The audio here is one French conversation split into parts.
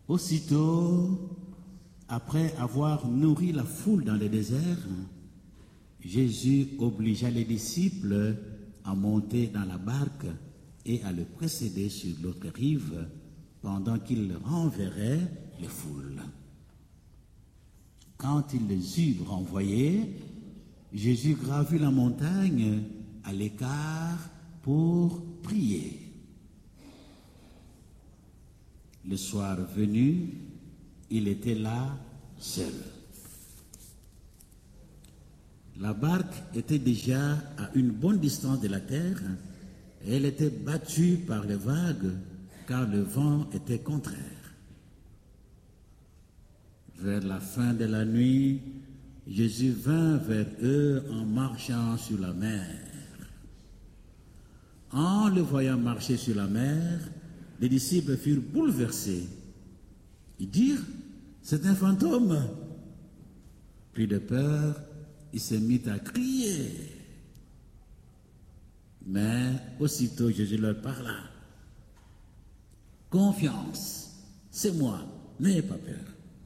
Aussitôt, après avoir nourri la foule dans le désert, Jésus obligea les disciples à monter dans la barque et à le précéder sur l'autre rive pendant qu'il renverrait les foules. Quand il les eut renvoyés, Jésus gravit la montagne à l'écart pour prier. Le soir venu, il était là seul. La barque était déjà à une bonne distance de la terre et elle était battue par les vagues car le vent était contraire. Vers la fin de la nuit, Jésus vint vers eux en marchant sur la mer. En le voyant marcher sur la mer, les disciples furent bouleversés. Ils dirent, « C'est un fantôme !» Pris de peur, il se mit à crier. Mais aussitôt Jésus leur parla. « Confiance, c'est moi, n'ayez pas peur. »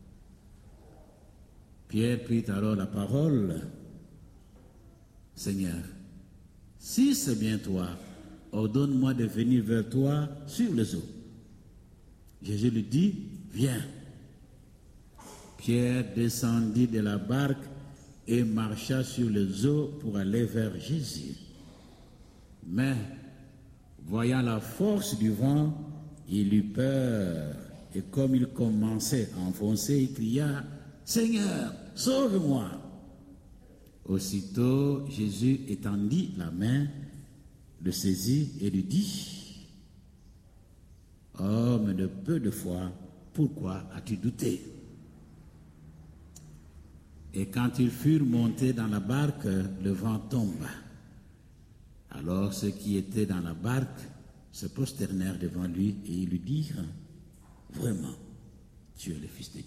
Pierre prit alors la parole. « Seigneur, si c'est bien toi, ordonne-moi de venir vers toi sur les eaux. » Jésus lui dit, « Viens. » Pierre descendit de la barque et marcha sur les eaux pour aller vers Jésus. Mais, voyant la force du vent, il eut peur, et comme il commençait à enfoncer, il cria, « Seigneur, sauve-moi !» Aussitôt, Jésus étendit la main, le saisit et lui dit, « Homme de peu de foi, pourquoi as-tu douté ?» Et quand ils furent montés dans la barque, le vent tomba. Alors ceux qui étaient dans la barque se prosternèrent devant lui et ils lui dirent, « Vraiment, tu es le Fils de Dieu. »